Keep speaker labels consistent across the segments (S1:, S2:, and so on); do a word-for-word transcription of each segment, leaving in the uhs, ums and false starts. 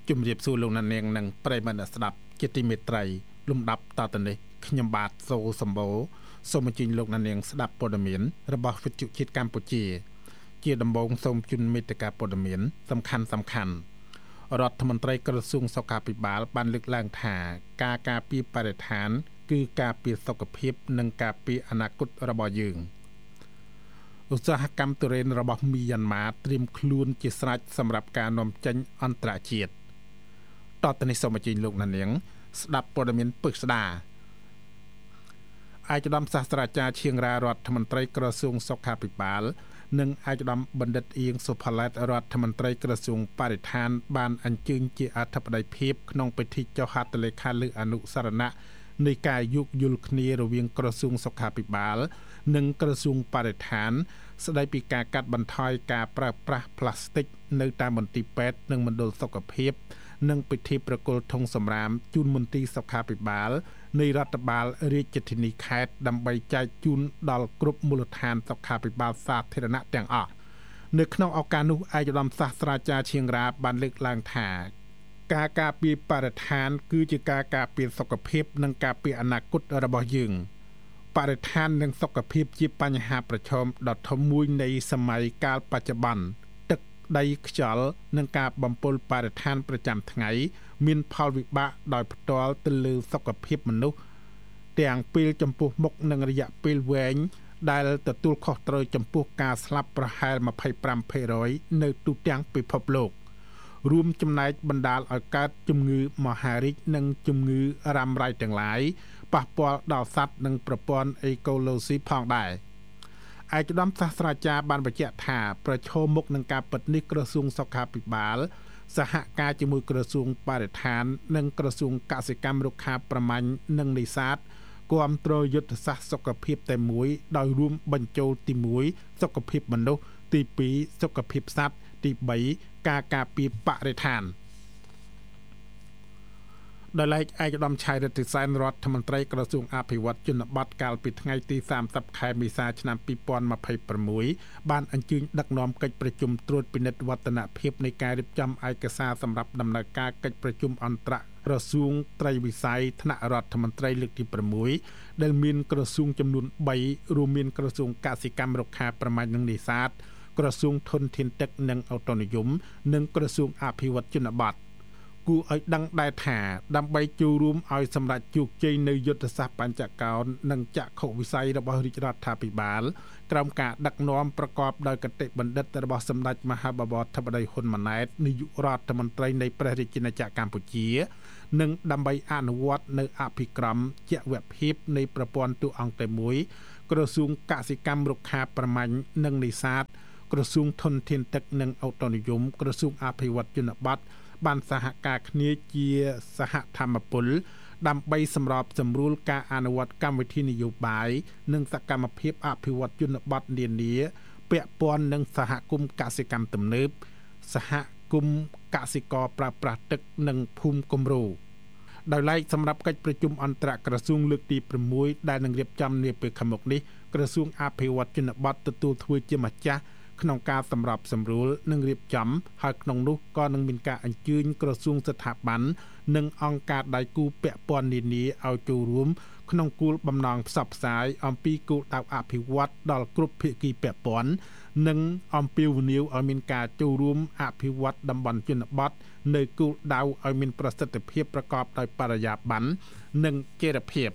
S1: ជំរាបសួរលោកអ្នកនាងនិងប្រិយមិត្តអ្នកស្ដាប់ជាទីមេត្រីលំដាប់តទៅនេះខ្ញុំបាទសូសម្បូរសូមអញ្ជើញលោកអ្នកនាងស្ដាប់ព័ត៌មានរបស់វិទ្យុជាតិកម្ពុជាជាដំបូងសូមជូនមេត្តាព័ត៌មានសំខាន់សំខាន់រដ្ឋមន្ត្រីក្រសួងសុខាភិបាលបានលើកឡើងថាការការពារបរិស្ថានគឺការពារសុខភាពនិងការពារអនាគតរបស់យើងឧស្សាហកម្មទុរេនរបស់មីយ៉ាន់ម៉ាត្រៀមខ្លួនជាស្រេចសម្រាប់ការនាំចេញអន្តរជាតិតទៅនេះសូមអញ្ជើញលោកអ្នកនាងស្ដាប់ព័ត៌មានពិស្ដាឯកឧត្តមសាស្ត្រាចារ្យឈៀងរ៉ារដ្ឋមន្ត្រីក្រសួងសុខាភិបាលនិងឯកឧត្តមបណ្ឌិតអៀងសុផាឡែតរដ្ឋមន្ត្រីក្រសួងបរិស្ថានបានអញ្ជើញជាអធិបតីភាពក្នុងពិធីចុះហត្ថលេខាលើអនុសារណៈនៃការយោគយល់គ្នារវាងក្រសួងសុខាភិបាលនិងក្រសួងបរិស្ថានស្ដីពីការកាត់បន្ថយការប្រើប្រាស់ផ្លាស្ទិកនៅតាមមន្ទីរពេទ្យនិងមណ្ឌលសុខភាពនិងពិធីប្រគល់ធុងសម្រាមជូនមន្ទីរសុខាភិបាលនៃរដ្ឋបាលរាជធានីខេត្តដើម្បីចែកជូនដល់គ្រប់មូលដ្ឋានសុខាភិបាលសាធារណៈទាំងអស់នៅក្នុងឱកាសនោះឯកឧត្តមសាស្ត្រាចារ្យឈៀងរ៉ាបានលើកឡើងថាការការពារបរិស្ថានគឺជាការការពារសុខភាពនិងការពារអនាគតរបស់យើងបរិស្ថាននិងសុខភាពជាបញ្ហាប្រឈមដ៏ធំមួយនៃសម័យកាលបច្ចុប្បន្នទឹកដីខ្យល់និងការបំពុលបរិស្ថានប្រចាំថ្ងៃមានផលវិបាកដោយផ្ទាល់ទៅលើសុខភាពមនុស្សទាំងពេលចំពោះមុខនិងរយៈពេលវែងដែលទទួលខុសត្រូវចំពោះការស្លាប់ប្រហែល ម្ភៃប្រាំភាគរយ នៅទូទាំងពិភពលោករួមចំណែកបណ្ដាលឲ្យកើតជំងឺមហារីកនិងជំងឺរ៉ាំរ៉ៃទាំងឡាយប៉ះពាល់ដល់សត្វនិងប្រព័ន្ធអេកូឡូស៊ីផងដែរឯកឧត្តមសាស្ត្រាចារ្យបានបញ្ជាក់ថាប្រឈមមុខនឹងការពិតនេះក្រសួងសុខាភិបាលសហការជាមួយក្រសួងបរិស្ថាននិងក្រសួងកសិកម្មរុក្ខាប្រមាញ់និងនេសាទគាំទ្រយុទ្ធសាស្ត្រសុខភាពតែមួយដោយរួមបញ្ចូលទីមួយសុខភាពមនុស្សទីពីរសុខភាពសត្វទីបីការការពារបរិស្ថានដោយឡែកឯកឧត្តមឆៃរិទ្ធិសែនរដ្ឋមន្ត្រីក្រសួងអភិវឌ្ឍជនបទកាលពីថ្ងៃទីសាមសិបខែមេសាឆ្នាំពីរពាន់ម្ភៃប្រាំមួយបានអញ្ជើញដឹកនាំកិច្ចប្រជុំត្រួតពិនិត្យវឌ្ឍនភាពនៃការរៀបចំឯកសារសម្រាប់ដំណើរការកិច្ចប្រជុំអន្តរក្រសួងត្រីវិស័យថ្នាក់រដ្ឋមន្ត្រីលើកទី៦ដែលមានក្រសួងចំនួនបីរួមមានក្រសួងកសិកម្មរុក្ខាប្រមាញ់និងនេសាទក្រសួងធនធានទឹកនិងអូតូនិយមនិងក្រសួងអភិវឌ្ឍជនបទគួរឲ្យដឹងដែរថាដើម្បីចូលរួមឲ្យសម្រេចជោគជ័យនៅយុទ្ធសាស្ត្របញ្ចកោណនិងចក្ខុវិស័យរបស់រាជរដ្ឋាភិបាលក្រោមការដឹកនាំប្រកបដោយគតិបណ្ឌិតរបស់សម្ដេចមហាបវរធិបតីហ៊ុនម៉ាណែតនាយករដ្ឋមន្ត្រីនៃព្រះរាជាណាចក្រកម្ពុជានិងដើម្បីអនុវត្តនៅអភិក្រមជាវភាពនៃប្រព័ន្ធទូអង្គតែមួយក្រសួងកសិកម្មរុក្ខាប្រមាញ់និងនេសាទក្រសួងធនធានទឹកនិងអូតូនិយមក្រសួងអភិវឌ្ឍជនបទបានសហការគ្នាជាសហធម្មពលដើម្បីសម្របសម្រួលការអនុវត្តកម្មវិធីនយោបាយនិងសកម្មភាពអភិវឌ្ឍជនបទនានាពាក់ព័ន្ធនឹងសហគមន៍កសិកម្មទំនើបសហគមន៍កសិករប្រើប្រាស់ទឹកនិងភូមិគំរូដោយឡែកសម្រាប់កិច្ចប្រជុំអន្តរក្រសួងលើកទី៦ដែលនឹងរៀបចំនាពេលខាងមុខនេះក្រសួងអភិវឌ្ឍជនបទទទួលធ្វើជាម្ចាស់ក្នុងការសម្របសម្រួលនិងរៀបចំហើយក្នុងនោះក៏នឹងមានការអញ្ជើញក្រសួងស្ថាប័ននិងអង្គការដៃគូពាក់ព័ន្ធនានាឲ្យចូលរួមក្នុងគោលបំណងផ្សព្វផ្សាយអំពីគោលដៅអភិវឌ្ឍដល់គ្រប់ភាគីពាក់ព័ន្ធនិងអំពាវនាវឲ្យមានការចូលរួមអភិវឌ្ឍតំបន់ជនបទនៅគោលដៅឲ្យមានប្រសិទ្ធភាពប្រកបដោយបរិយាបន្ននិងចីរភាព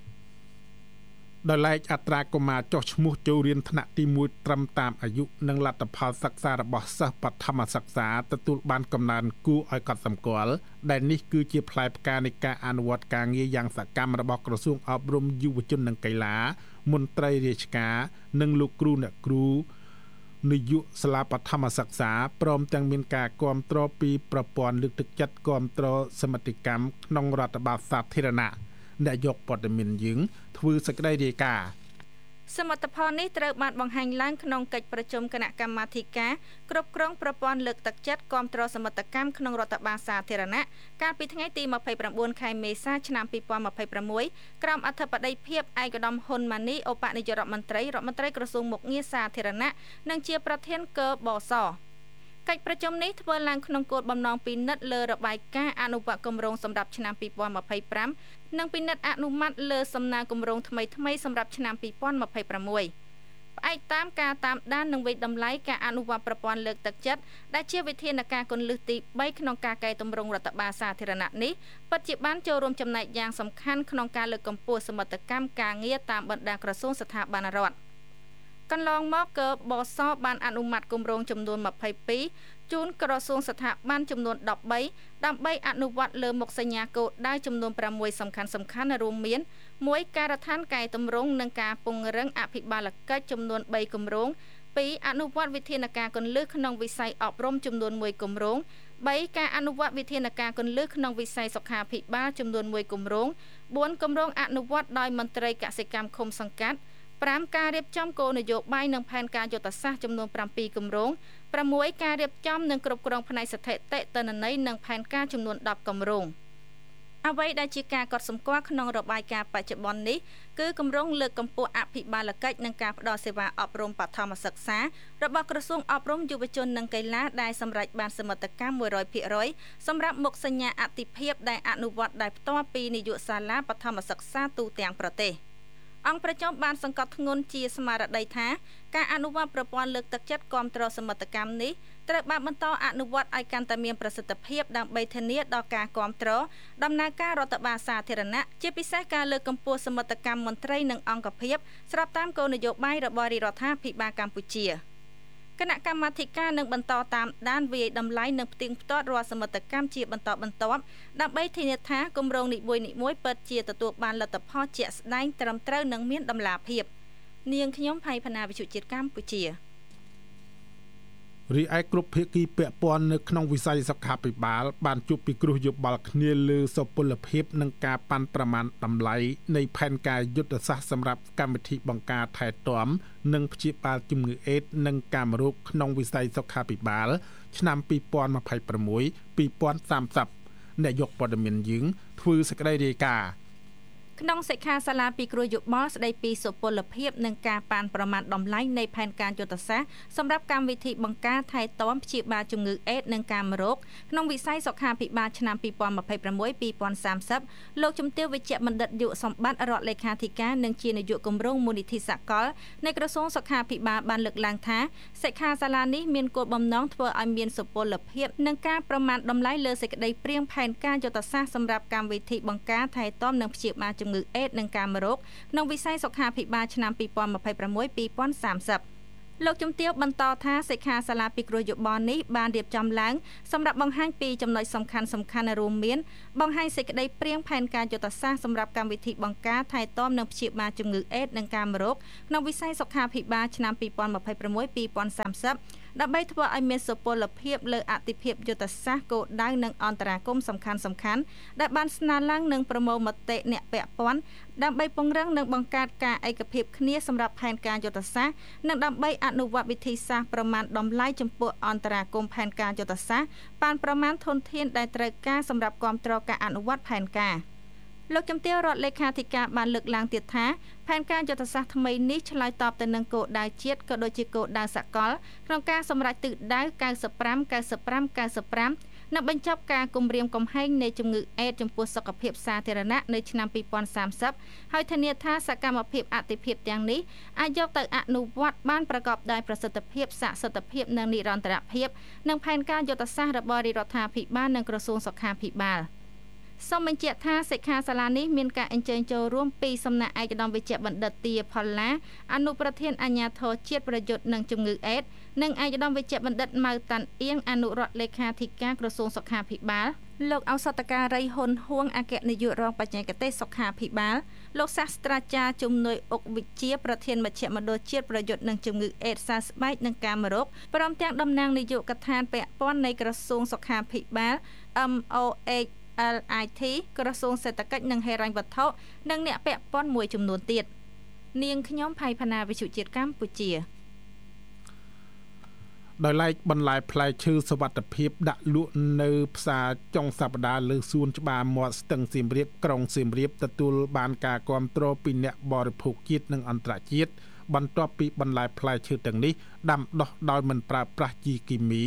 S1: ដោយឡែកអត្រាកុមារចុះឈ្មោះចូលរៀនថ្នាក់ទីមួយត្រឹមតាមអាយុនិងលទ្ធផលសិក្សារបស់សិស្សបឋមសិក្សាទទួលបានកំណើនគួរឲ្យកត់សម្គាល់ដែលនេះគឺជាផ្លែផ្កានៃការអនុវត្តការងារយ៉ាងសកម្មរបស់ក្រសួងអប់រំយុវជននិងកីឡាមន្ត្រីរាជការនិងលោកគ្រូអ្នកគ្រូនាយកសាលាបឋមសិក្សាព្រមទាំងមានការគាំទ្រពីប្រព័ន្ធលើកទឹកចិត្តគាំទ្រសមិទ្ធកម្មក្នុងរដ្ឋបាលសាធារណៈអ្នកយកព័ត៌មានយើងធ្វើសេចក្តីរាយការណ៍សមិទ្ធផលនេះត្រូវបានបង្ហាញឡើងក្នុងកិច្ចប្រជុំគណៈកម្មាធិការគ្រប់គ្រងប្រព័ន្ធលើកទឹកចិត្តគាំទ្រសមិទ្ធកម្មក្នុងរដ្ឋបាលសាធារណៈកាលពីថ្ងៃទីម្ភៃប្រាំបួនខែមេសាឆ្នាំពីរពាន់ម្ភៃប្រាំមួយក្រោមអធិបតីភាពឯកឧត្តមហ៊ុនម៉ាណីឧបនាយករដ្ឋមន្ត្រីរដ្ឋមន្ត្រីក្រសួងមុខងារសាធារណៈនិងជាប្រធានកបស
S2: កិច្ចប្រជុំនេះធ្វើឡើងក្នុងគោលបំណងពិនិត្យលើរបាយការណ៍អនុវត្តគម្រោងសម្រាប់ឆ្នាំពីរពាន់ម្ភៃប្រាំនិងពិនិត្យអនុម័តលើសំណើគម្រោងថ្មីៗសម្រាប់ឆ្នាំពីរពាន់ម្ភៃប្រាំមួយផ្អែកតាមការតាមដាននិងវិតម្លៃការអនុវត្តប្រព័ន្ធលើកទឹកចិត្តដែលជាវិធានការគន្លឹះទីបីក្នុងការកែតម្រង់រដ្ឋបាលសាធារណៈនេះពិតជាបានចូលរួមចំណែកយ៉ាងសំខាន់ក្នុងការលើកកម្ពស់សមត្ថកម្មការងារតាមបណ្ដាក្រសួងស្ថាប័នរដ្ឋកន្លងមកកបសបានអនុម័តគម្រោងចំនួនម្ភៃពីរជូនក្រសួងស្ថាប័នចំនួនដប់បីដើម្បីអនុវត្តលើមុខសញ្ញាគោលដៅចំនួនប្រាំមួយសំខាន់សំខាន់រួមមានមួយការដ្ឋានកែតម្រង់និងការពង្រឹងអភិបាលកិច្ចចំនួនបីគម្រោងពីរអនុវត្តវិធានការគន្លឹះក្នុងវិស័យអប់រំចំនួនមួយគម្រោងបីការអនុវត្តវិធានការគន្លឹះក្នុងវិស័យសុខាភិបាលចំនួនមួយគម្រោងបួនគម្រោងអនុវត្តដោយមន្ត្រីកសិកម្មឃុំសង្កាត់ប្រាំការរៀបចំគោលនយោបាយនិងផែនការយុទ្ធសាស្ត្រចំនួនប្រាំពីរគម្រោងប្រាំមួយការរៀបចំនិងគ្រប់គ្រងផ្នែកស្ថិតិទិន្នន័យនិងផែនការចំនួនដប់គម្រោងអ្វីដែលជាការកត់សម្គាល់ក្នុងរបាយការណ៍បច្ចុប្បន្ននេះគឺគម្រោងលើកកម្ពស់អភិបាលកិច្ចនិងការផ្តល់សេវាអប់រំបឋមសិក្សារបស់ក្រសួងអប់រំយុវជននិងកីឡាដែលសម្រេចបានសមិទ្ធកម្មមួយរយភាគរយសម្រាប់មុខសញ្ញាអតិភិបដែលអនុវត្តដោយផ្ទាល់ពីនាយកសាលាបឋមសិក្សាទូទាំងប្រទេសអង្គប្រជុំបានសង្កត់ធ្ងន់ជាស្មារតីថាការអនុវត្តប្រព័ន្ធលើកទឹកចិត្តគាំទ្រសមិទ្ធកម្មនេះត្រូវបានបន្តអនុវត្តឲ្យកាន់តែមានប្រសិទ្ធភាពដើម្បីធានាដល់ការគាំទ្រដំណើរការរដ្ឋបាលសាធារណៈជាពិសេសការលើកកម្ពស់សមិទ្ធកម្មមន្ត្រីនិងអង្គភាពស្របតាមគោលនយោបាយរបស់រាជរដ្ឋាភិបាលកម្ពុជាគណៈកម្មាធិការនឹងបន្តតាមដានវាយតម្លៃនិងផ្ទៀងផ្ទាត់រាល់សមិទ្ធកម្មជាបន្តបន្ទាប់ដើម្បីធានាថាគម្រោងនីមួយៗពិតជាទទួលបានលទ្ធផលជាក់ស្ដែងត្រឹមត្រូវនិងមានតម្លាភាពនាងខ្ញុំផៃផាណាវិទ្យុជាតិកម្ពុជា
S1: រីឯគ្រប់ភាគីពាក់ព័ន្ធនៅក្នុងវិស័យសុខាភិបាលបានជួបពិគ្រោះយោបល់គ្នាលើសុពលភាពនិងការប៉ាន់ប្រមាណតម្លៃនៃផែនការយុទ្ធសាស្ត្រសម្រាប់កម្មវិធីបង្ការថែទាំនិងព្យាបាលជំងឺអេដស៍និងកាមរោគក្នុងវិស័យសុខាភិបាលឆ្នាំពីរពាន់ម្ភៃប្រាំមួយដល់ពីរពាន់សាមសិបអ្នកយកព័ត៌មានយើងធ្វើសេចក្តីរាយការណ៍
S2: ក្នុងសិក្ខាសាលាពិគ្រោះយោបល់ស្តីពីសុពលភាពនិងការប៉ាន់ប្រមាណតម្លៃនៃផែនការយុទ្ធសាស្ត្រសម្រាប់កម្មវិធីបង្ការថែទាំព្យាបាលជំងឺអេដស៍និងកាមរោគក្នុងវិស័យសុខាភិបាលឆ្នាំពីរពាន់ម្ភៃប្រាំមួយដល់ពីរពាន់សាមសិបលោកជំទាវវិជ្ជបណ្ឌិតយុសម្បត្តិរដ្ឋលេខាធិការនិងជានាយកគម្រោងមូលនិធិសកលនៃក្រសួងសុខាភិបាលបានលើកឡើងថាសិក្ខាសាលានេះមានគោលបំណងធ្វើឲ្យមានសុពលភាពនិងការប្រមាណតម្លៃលើសេចក្តីព្រាងផែនការយុទ្ធសាស្ត្រសម្រាប់កម្មវិធីបង្ការថែទាំនិងព្យាបាលជំងឺអេដស៍និងកាមរោគក្នុងវិស័យសុខាភិបាលឆ្នាំពីរពាន់ម្ភៃប្រាំមួយដល់ពីរពាន់សាមសិបលោកជំទាវបន្តថាសិក្ខាសាលាពិគ្រោះយោបល់នេះបានរៀបចំឡើងសម្រាប់បង្ហាញពីចំណុចសំខាន់សំខាន់រួមមានបង្ហាញសេចក្តីព្រាងផែនការយុទ្ធសាស្ត្រសម្រាប់កម្មវិធីបង្ការថែទាំនិងព្យាបាលជំងឺអេដស៍និងកាមរោគក្នុងវិស័យសុខាភិបាលឆ្នាំពីរពាន់ម្ភៃប្រាំមួយដល់ពីរពាន់សាមសិបដើម្បីធ្វើឲ្យមានសុពលភាពលើអតិភិបយុទ្ធសាស្ត្រគោលដៅនិងអន្តរាគមន៍សំខាន់សំខាន់ដែលបានស្នើឡើងនឹងប្រមូលមតិអ្នកពាក់ព័ន្ធដើម្បីពង្រឹងនិងបង្កើតការឯកភាពគ្នាសម្រាប់ផែនការយុទ្ធសាស្ត្រនិងដើម្បីអនុវត្តវិធីសាស្ត្រប្រមាណតម្លៃចំពោះអន្តរាគមន៍ផែនការយុទ្ធសាស្ត្របានប្រមាណធនធានដែលត្រូវការសម្រាប់គាំទ្រការអនុវត្តផែនការលោកជំទាវរដ្ឋលេខាធិការបានលើកឡើងទៀតថាផែនការយុទ្ធសាស្ត្រថ្មីនេះឆ្លើយតបទៅនឹងគោលដៅជាតិក៏ដូចជាគោលដៅសកលក្នុងការសម្រេចទិសដៅកៅសិបប្រាំ កៅសិបប្រាំ កៅសិបប្រាំនិងបញ្ចប់ការគំរាមកំហែងនៃជំងឺអេដស៍ចំពោះសុខភាពសាធារណៈនៅឆ្នាំពីរពាន់សាមសិបហើយធានាថាសកម្មភាពអតិភិបទាំងនេះអាចយកទៅអនុវត្តបានប្រកបដោយប្រសិទ្ធភាពស័ក្តិសិទ្ធិភាពនិងនិរន្តរភាពនិងផែនការយុទ្ធសាស្ត្ររបស់រាជរដ្ឋាភិបាលនិងក្រសួងសុខាភិបាលសូមបញ្ជាក់ថាសិក្ខាសាលានេះមានការអញ្ជើញចូលរួមពីសំណាក់ឯកឧត្តមវិជ្ជបណ្ឌិតទាផល្លាអនុប្រធានអាជ្ញាធរជាតិប្រយុទ្ធនឹងជំងឺអេដស៍និងឯកឧត្តមវិជ្ជបណ្ឌិតម៉ៅតាន់អៀងអនុរដ្ឋលេខាធិការក្រសួងសុខាភិបាលលោកឱសថការីហ៊ុនហួងអគ្គនាយករងបច្ចេកទេសសុខាភិបាលលោកសាស្ត្រាចារ្យជំនួយអុកវិជ្ជាប្រធានមជ្ឈមណ្ឌលជាតិប្រយុទ្ធនឹងជំងឺអេដស៍សើស្បែកនិងកាមរោគព្រមទាំងតំណាងនាយកដ្ឋានពាក់ព័ន្ធនៃក្រសួងសុខាភិបាល អឹម អូ អេច แอล ไอ ที ក្រសួងសេដ្ឋកិច្ចនិងហិរញ្ញវត្ថុនិងអ្នកពាក់ព័ន្ធមួយចំនួនទៀតនាងខ្ញុំផៃផាណាវិទ្យុជាតិកម្ពុជា
S1: ដោយឡែកបន្លែផ្លែឈើសុវត្ថិភាពដាក់លក់នៅផ្សារចុងសប្តាហ៍លើសួនច្បារមាត់ស្ទឹងសៀមរាបក្រុងសៀមរាបទទួលបានការគាំទ្រពីអ្នកបរិភោគជាតិនិងអន្តរជាតិបន្ទាប់ពីបន្លែផ្លែឈើទាំងនេះដាំដុះដោយមិនប្រើប្រាស់ជីគីមី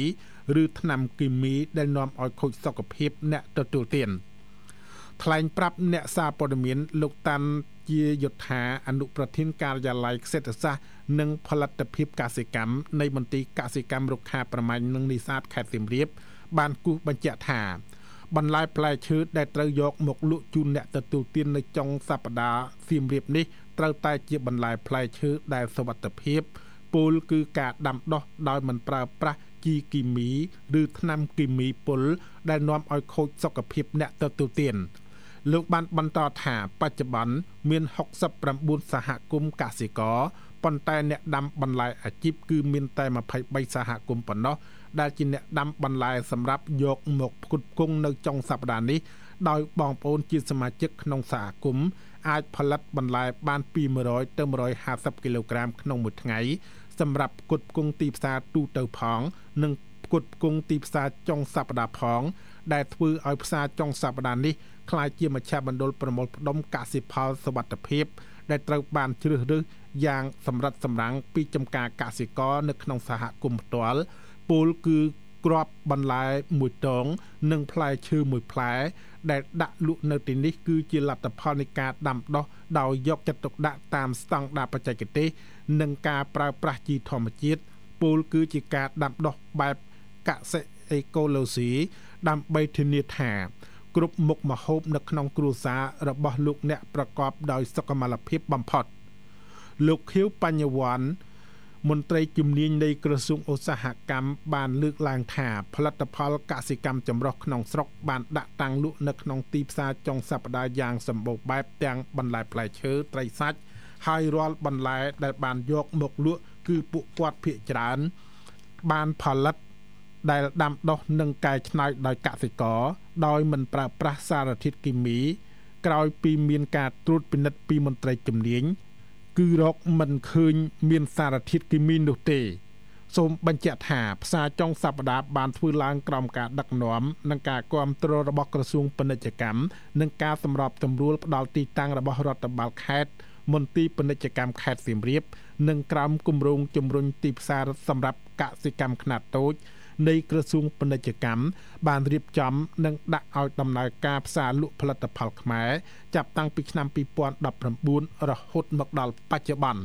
S1: ឬថ្នាំគីមីដែលនាំឲ្យខូចសុខភាពអ្នកទទួលទានថ្លែងប្រាប់អ្នកសារព័ត៌មានលោកតាន់ជាយុទ្ធាអនុប្រធានការិយាល័យសេដ្ឋសាស្ត្រនិងផលិតភាពកសិកម្មនៃមន្ទីរកសិកម្មរុក្ខាប្រមាញ់និងនេសាទខេត្តសៀមរាបបានគូសបញ្ជាក់ថាបន្លែផ្លែឈើដែលត្រូវយកមកលក់ជូនអ្នកទទួលទាននៅចុងសប្តាហ៍សៀមរាបនេះត្រូវតែជាបន្លែផ្លែឈើដែលសុវត្ថិភាពពលគឺការដាំដុះដោយមិនប្រើប្រាស់ជីគីមីឬថ្នាំគីមីពុលដែលនាំឲ្យខូចសុខភាពអ្នកទទួលទានលោកបានបន្តថាបច្ចុប្បន្នមានហុកសិបប្រាំបួនសហគមន៍កសិករប៉ុន្តែអ្នកដាំបន្លែអាជីពគឺមានតែម្ភៃបីសហគមន៍ប៉ុណ្ណោះដែលជាអ្នកដាំបន្លែសម្រាប់យកមកផ្គត់ផ្គង់នៅចុងសប្តាហ៍នេះដោយបងប្អូនជាសមាជិកក្នុងសហគមន៍អាចផលិតបន្លែបានពីមួយរយទៅមួយរយហាសិបគីឡូក្រាមក្នុងមួយថ្ងៃសម្រាប់ផ្គត់ផ្គង់ទីផ្សារទូទៅផងនិងផ្គត់ផ្គង់ទីផ្សារចុងសប្តាហ៍ផងដែលធ្វើឲ្យផ្សារចុងសប្តាហ៍នេះក្លាយជាមជ្ឈមណ្ឌលប្រមូលផ្ដុំកសិផលសុវត្ថិភាពដែលត្រូវបានជ្រើសរើសយ៉ាងសម្រិតសម្រាំងពីចំការកសិករនៅក្នុងសហគមន៍ផ្ទាល់ពលគឺគ្រាប់បន្លែមួយតងនិងផ្លែឈើមួយផ្លែដែលដាក់លក់នៅទីនេះគឺជាលទ្ធផលនៃការដាំដុះដោយយកចិត្តទុកដាក់តាមស្តង់ដារបច្ចេកទេសនិងការប្រើប្រាស់ជីធម្មជាតិពលគឺជាការដាំដុះបែបកសិអេកូឡូស៊ីដើម្បីធានាថាគ្រប់មុខម្ហូបនៅក្នុងគ្រួសាររបស់លោកអ្នកប្រកបដោយសុខុមាលភាពបំផុតលោកខៀវបញ្ញវន្តមន្ត្រីជំនាញនៃក្រសួងឧស្សាហកម្មបានលើកឡើងថាផលិតផលកសិកម្មចម្រុះក្នុងស្រុកបានដាក់តាំងលក់នៅក្នុងទីផ្សារចុងសប្តាហ៍យ៉ាងសម្បូរបែបទាំងបន្លែផ្លែឈើត្រីសាច់ហើយរាល់បន្លែដែលបានយកមកលក់គឺពួកគាត់ភាគច្រើនបានផលិតដែលដាំដុះនិងកែច្នៃដោយកសិករដោយមិនប្រើប្រាស់សារធាតុគីមីក្រោយពីមានការត្រួតពិនិត្យពីមន្ត្រីជំនាញគឺរកមិនឃើញមានសារធាតុគីមីនោះទេសូមបញ្ជាក់ថាផ្សារចុងសប្តាហ៍បានធ្វើឡើងក្រោមការដឹកនាំនិងការគាំទ្ររបស់ក្រសួងពាណិជ្ជកម្មនិងការសម្របសម្រួលផ្ដល់ទីតាំងរបស់រដ្ឋបាលខេត្តមន្ទីរពាណិជ្ជកម្មខេត្តសៀមរាបនិងក្រោមគម្រោងជំរុញទីផ្សារសម្រាប់កសិកម្មខ្នាតតូចនៃក្រសួងពាណិជ្ជកម្មបានរៀបចំនិងដាក់ឲ្យដំណើរការផ្សារលក់ផលិតផលខ្មែរចាប់តាំងពីឆ្នាំពីរពាន់ដប់ប្រាំបួនរហូតមកដល់បច្ចុប្បន្ន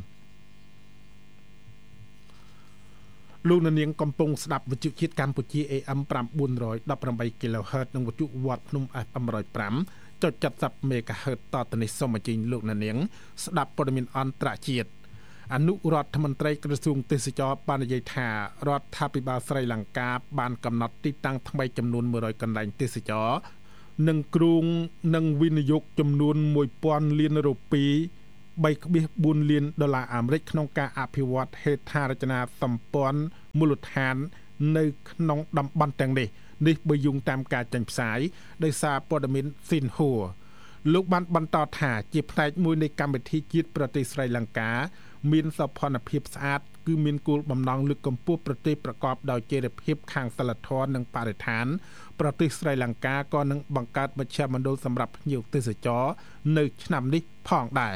S1: លោកនាងកំពុងស្ដាប់វិទ្យុជាតិកម្ពុជា เอ เอ็ม 918 kHz និងវិទ្យុវត្តភ្នំ เอฟ เอ็ม หนึ่งศูนย์ห้า ចុច 70 MHz តទៅនេះសូមអញ្ជើញលោកនាងស្ដាប់ព័ត៌មានអន្តរជាតិអនុរដ្ឋមន្ត្រីក្រសួងទេសចរបាននិយាយថារដ្ឋាភិបាលស្រីលង្កាបានកំណត់ទីតាំងថ្មីចំនួនមួយរយកន្លែងទេសចរនិងគ្រោងនឹងវិនិយោគចំនួនមួយពាន់លានរូប៊ីបីដុល្លារបួនលានដុល្លារអាមេរិកក្នុងការអភិវឌ្ឍហេដ្ឋារចនាសម្ព័ន្ធមូលដ្ឋាននៅក្នុងតំបន់ទាំងនេះនេះបើយោងតាមការចេញផ្សាយដោយសារព័ត៌មានស៊ីនហួរលោកបានបន្តថាជាផ្នែកមួយនៃកម្មវិធីជាតិប្រទេសស្រីលង្កាមានសោភ័ណភាពស្អាតគឺមានគោលបំណងលើកកម្ពស់ប្រទេសប្រកបដោយចីរភាពខាងសីលធម៌និងបរិស្ថានប្រទេសស្រីលង្កាក៏នឹងបង្កើតមជ្ឈមណ្ឌលសម្រាប់ភ្ញៀវទេសចរនៅឆ្នាំនេះផងដែរ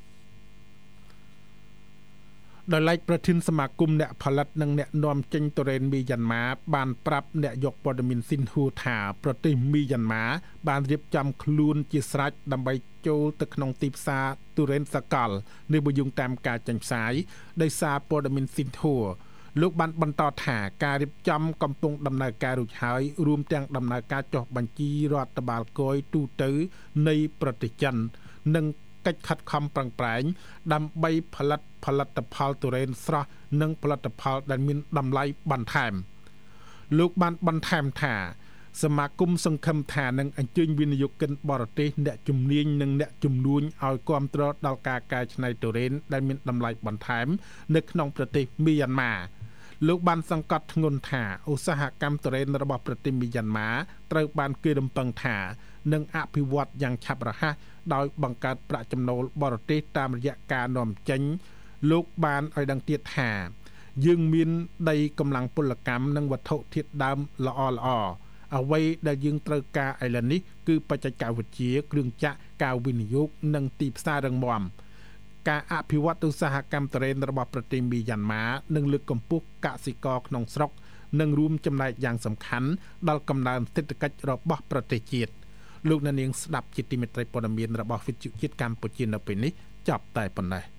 S1: ដោយឡែកប្រធានសមាគមអ្នកផលិតនិងអ្នកនាំចេញទុរេនមីយ៉ាន់ម៉ាបានប្រាប់អ្នកយកព័ត៌មានស៊ីនហួរថាប្រទេសមីយ៉ាន់ម៉ាបានរៀបចំខ្លួនជាស្រេចដើម្បីចូលទៅក្នុងទីផ្សារទុរេនសកលនេះបើយោងតាមការចេញផ្សាយដោយសារព័ត៌មានស៊ីនហួរលោកបានបន្តថាការរៀបចំកំពុងដំណើរការរួចហើយរួមទាំងដំណើរការចុះបញ្ជីរដ្ឋបាលគយទូទៅនៃប្រទេសចិននិងកិច្ចខិតខំប្រឹងប្រែងដើម្បីផលិតផលិតផលទុរេនស្រស់និងផលិតផលដែលមានតម្លៃបន្ថែមលោកបានបន្ថែមថាសមាគមសង្ឃឹមថានឹងអញ្ជើញវិនិយោគិនបរទេសអ្នកជំនាញនិងអ្នកជំនួញឲ្យគាំទ្រដល់ការកែច្នៃទុរេនដែលមានតម្លៃបន្ថែមនៅក្នុងប្រទេសមីយ៉ាន់ម៉ាលោកបានសង្កត់ធ្ងន់ថាឧស្សាហកម្មទុរេនរបស់ប្រទេសមីយ៉ាន់ម៉ាត្រូវបានគេរំពឹងថានឹងអភិវឌ្ឍយ៉ាងឆាប់រហ័សដោយបង្កើតប្រាក់ចំណូលបរទេសតាមរយៈការនាំចេញលោកបានឲ្យដឹងទៀតថាយើងមានដីកម្លាំងពលកម្មនិងវត្ថុធាតុដើមល្អល្អអ្វីដែលយើងត្រូវការឥឡូវនេះគឺបច្ចេកវិទ្យាគ្រឿងចក្រការវិនិយោគនិងទីផ្សាររឹងមាំការអភិវឌ្ឍឧស្សាហកម្មទុរេនរបស់ប្រទេសមីយ៉ាន់ម៉ានឹងលើកកម្ពស់កសិករក្នុងស្រុកនិងរួមចំណែកយ៉ាងសំខាន់ដល់កំណើនសេដ្ឋកិច្ចរបស់ប្រទេសជាតិលោកអ្នកនាងស្ដាប់ជាទីមេត្រីព័ត៌មានរបស់វិទ្យុជាតិកម្ពុជានៅពេលនេះចប់តែប៉ុណ្ណេះ